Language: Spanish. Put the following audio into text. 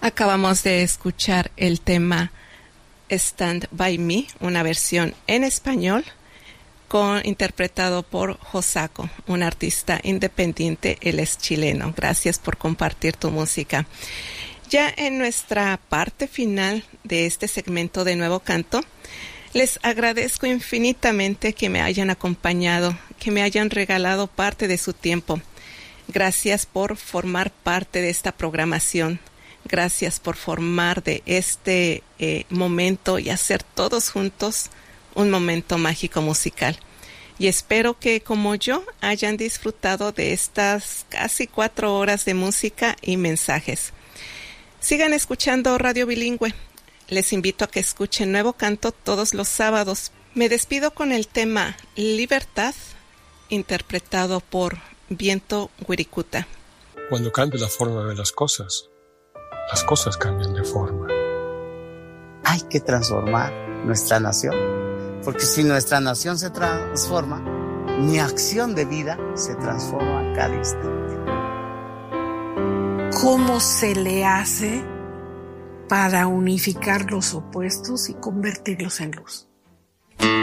Acabamos de escuchar el tema Stand By Me, una versión en español, interpretado por Josako, un artista independiente, él es chileno. Gracias por compartir tu música. Ya en nuestra parte final de este segmento de Nuevo Canto, les agradezco infinitamente que me hayan acompañado, que me hayan regalado parte de su tiempo. Gracias por formar parte de esta programación. Gracias por formar de este momento y hacer todos juntos un momento mágico musical. Y espero que, como yo, hayan disfrutado de estas casi 4 horas de música y mensajes. Sigan escuchando Radio Bilingüe. Les invito a que escuchen Nuevo Canto todos los sábados. Me despido con el tema Libertad, interpretado por Viento Wirikuta. Cuando cambia la forma de las cosas cambian de forma. Hay que transformar nuestra nación, porque si nuestra nación se transforma, mi acción de vida se transforma a cada instante. ¿Cómo se le hace para unificar los opuestos y convertirlos en luz?